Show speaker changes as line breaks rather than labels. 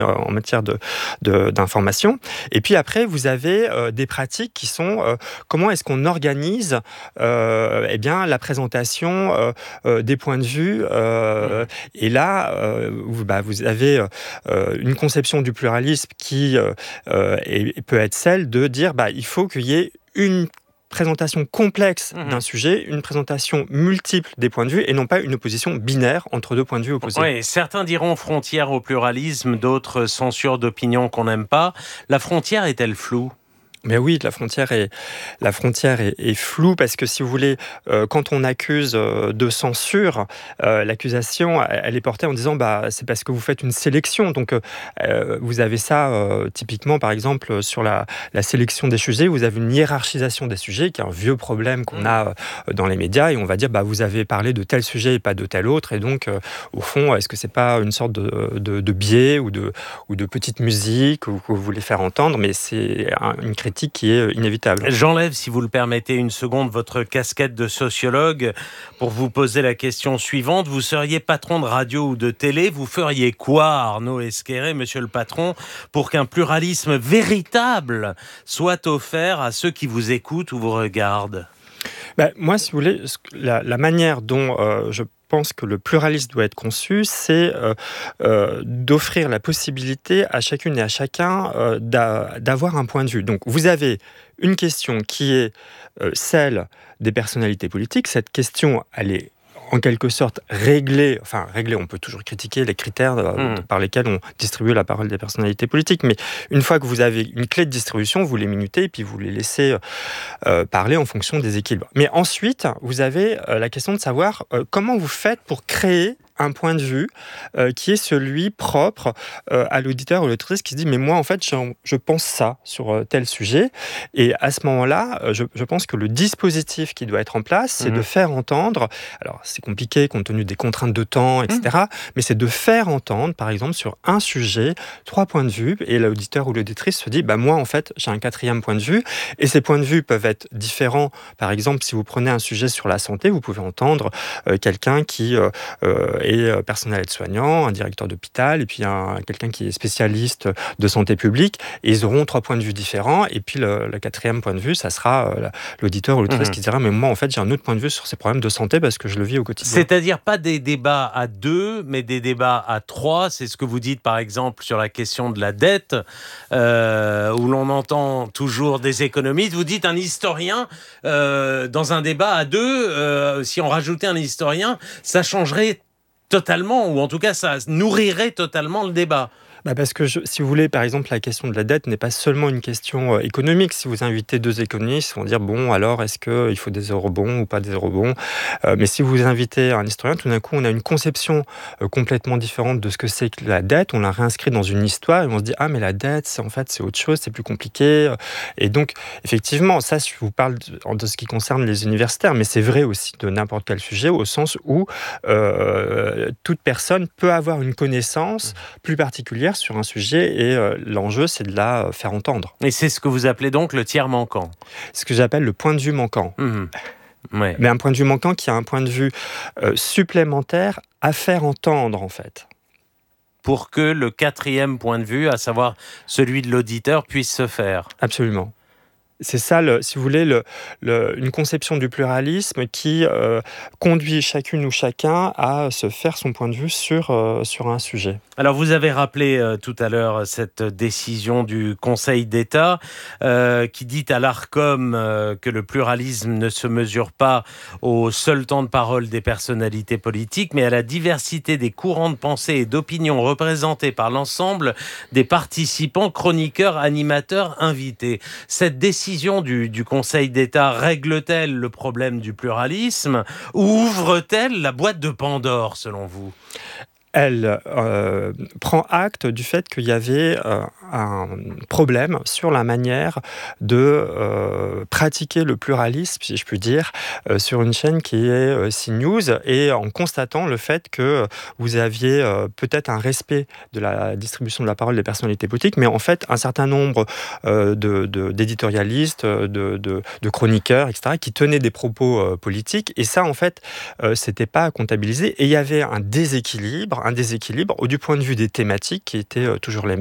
en matière d'information. Et puis après, vous avez des pratiques qui sont comment est-ce qu'on organise la présentation des points de vue. Et là, vous avez une conception du pluralisme qui peut être celle de dire il faut qu'il y ait une présentation complexe d'un sujet, une présentation multiple des points de vue et non pas une opposition binaire entre deux points de vue opposés.
Oui, certains diront frontière au pluralisme, d'autres censure d'opinions qu'on n'aime pas. La frontière est-elle floue ?
Mais oui, la frontière est floue parce que, si vous voulez, quand on accuse de censure, l'accusation, elle est portée en disant c'est parce que vous faites une sélection. Donc, vous avez ça typiquement, par exemple, sur la sélection des sujets. Vous avez une hiérarchisation des sujets, qui est un vieux problème qu'on a dans les médias, et on va dire vous avez parlé de tel sujet et pas de tel autre. Et donc, au fond, est-ce que c'est pas une sorte de biais ou de petite musique que vous voulez faire entendre? Mais c'est une critique qui est inévitable.
J'enlève, si vous le permettez, une seconde votre casquette de sociologue pour vous poser la question suivante. Vous seriez patron de radio ou de télé, vous feriez quoi, Arnaud Esquerré, monsieur le patron, pour qu'un pluralisme véritable soit offert à ceux qui vous écoutent ou vous regardent ?
Moi, si vous voulez, la manière dont je pense que le pluralisme doit être conçu, c'est d'offrir la possibilité à chacune et à chacun d'avoir un point de vue. Donc, vous avez une question qui est celle des personnalités politiques. Cette question, elle est en quelque sorte réglée, on peut toujours critiquer les critères par lesquels on distribue la parole des personnalités politiques, mais une fois que vous avez une clé de distribution, vous les minutez et puis vous les laissez parler en fonction des équilibres. Mais ensuite, vous avez la question de savoir comment vous faites pour créer un point de vue qui est celui propre à l'auditeur ou l'auditrice qui se dit mais moi en fait je pense ça sur tel sujet. Et à ce moment-là, je pense que le dispositif qui doit être en place, c'est de faire entendre, alors c'est compliqué compte tenu des contraintes de temps, etc., mais c'est de faire entendre, par exemple, sur un sujet, 3 points de vue, et l'auditeur ou l'auditrice se dit moi en fait j'ai un 4e point de vue, et ces points de vue peuvent être différents. Par exemple, si vous prenez un sujet sur la santé, vous pouvez entendre quelqu'un qui est personnel aide-soignant, un directeur d'hôpital, et puis quelqu'un qui est spécialiste de santé publique, et ils auront 3 points de vue différents, et puis le 4e point de vue, ça sera l'auditeur ou l'auditrice qui dira mais moi en fait j'ai un autre point de vue sur ces problèmes de santé parce que je le vis au quotidien.
C'est-à-dire pas des débats à 2, mais des débats à 3, c'est ce que vous dites par exemple sur la question de la dette, où l'on entend toujours des économistes. Vous dites un historien, dans un débat à 2, si on rajoutait un historien, ça changerait totalement, ou en tout cas ça nourrirait totalement le débat.
Parce que, si vous voulez, par exemple, la question de la dette n'est pas seulement une question économique. Si vous invitez 2 économistes, ils vont dire, bon, alors, est-ce qu'il faut des eurobonds ou pas des eurobonds ? Mais si vous invitez un historien, tout d'un coup, on a une conception complètement différente de ce que c'est que la dette. On la réinscrit dans une histoire et on se dit, mais la dette, c'est autre chose, c'est plus compliqué. Et donc, effectivement, ça, je vous parle de ce qui concerne les universitaires, mais c'est vrai aussi de n'importe quel sujet, au sens où toute personne peut avoir une connaissance plus particulière sur un sujet, et l'enjeu, c'est de la faire entendre.
Et c'est ce que vous appelez donc le tiers manquant.
Ce que j'appelle le point de vue manquant.
Ouais.
Mais un point de vue manquant qui a un point de vue supplémentaire à faire entendre, en fait.
Pour que le 4e point de vue, à savoir celui de l'auditeur, puisse se faire.
Absolument. C'est ça, si vous voulez, une conception du pluralisme qui conduit chacune ou chacun à se faire son point de vue sur un sujet.
Alors, vous avez rappelé tout à l'heure cette décision du Conseil d'État qui dit à l'Arcom que le pluralisme ne se mesure pas au seul temps de parole des personnalités politiques, mais à la diversité des courants de pensée et d'opinion représentés par l'ensemble des participants, chroniqueurs, animateurs, invités. Cette décision du Conseil d'État règle-t-elle le problème du pluralisme ou ouvre-t-elle la boîte de Pandore, selon vous ?
Elle prend acte du fait qu'il y avait un problème sur la manière de pratiquer le pluralisme, si je puis dire, sur une chaîne qui est CNews, et en constatant le fait que vous aviez peut-être un respect de la distribution de la parole des personnalités politiques, mais en fait un certain nombre d'éditorialistes, de chroniqueurs, etc., qui tenaient des propos politiques, et ça en fait c'était pas comptabilisé, et il y avait un déséquilibre du point de vue des thématiques qui étaient toujours les